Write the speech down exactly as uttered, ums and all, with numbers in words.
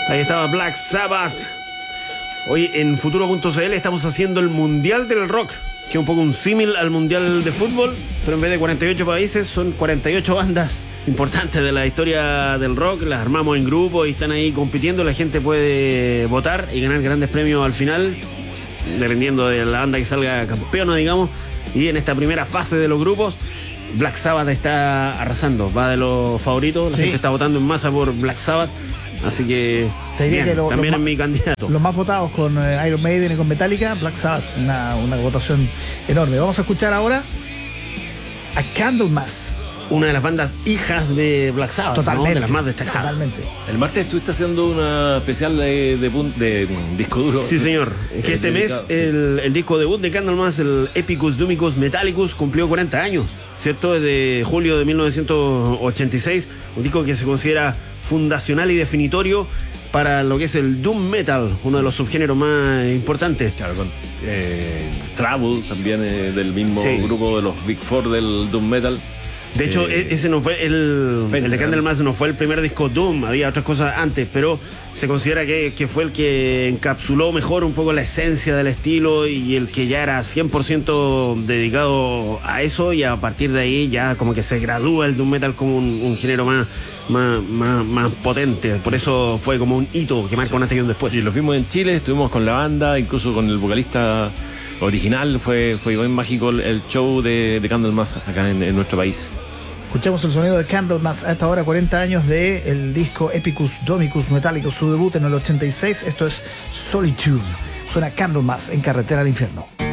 Ahí estaba Black Sabbath. Hoy en Futuro punto c l estamos haciendo el Mundial del Rock, que es un poco un símil al Mundial de Fútbol, pero en vez de cuarenta y ocho países son cuarenta y ocho bandas importantes de la historia del rock. Las armamos en grupo y están ahí compitiendo. La gente puede votar y ganar grandes premios al final, dependiendo de la banda que salga campeona, digamos. Y en esta primera fase de los grupos, Black Sabbath está arrasando, va de los favoritos. La sí. gente está votando en masa por Black Sabbath. Así que, te diría bien, que lo, también lo es mi candidato. Los más votados con eh, Iron Maiden y con Metallica, Black Sabbath, una, una votación enorme. Vamos a escuchar ahora a Candlemass, una de las bandas hijas de Black Sabbath, totalmente, ¿no? De las más destacadas. Totalmente. El martes estuviste haciendo una especial de, de, de, de disco duro. Sí, señor. Es que eh, este dedicado, mes sí. el, el disco debut de Candlemass, el Epicus Dumicus Metallicus, cumplió cuarenta años, ¿cierto? Desde julio de mil novecientos ochenta y seis, un disco que se considera fundacional y definitorio para lo que es el Doom Metal, uno de los subgéneros más importantes. Claro, con eh, Trouble también eh, del mismo sí. grupo de los Big Four del Doom Metal. De hecho, eh, ese no fue el, el de Candlemass no fue el primer disco Doom, había otras cosas antes, pero se considera que, que fue el que encapsuló mejor un poco la esencia del estilo y el que ya era cien por ciento dedicado a eso, y a partir de ahí ya como que se gradúa el Doom Metal como un, un género más, más, más, más potente. Por eso fue como un hito que marca sí. un antes y un después. Y los vimos en Chile, estuvimos con la banda, incluso con el vocalista original. Fue, fue bien mágico el show de, de Candlemass acá en, en nuestro país. Escuchamos el sonido de Candlemass a esta hora, cuarenta años del disco Epicus Domicus Metallicus, su debut en el ochenta y seis. Esto es Solitude. Suena Candlemass en Carretera al Infierno.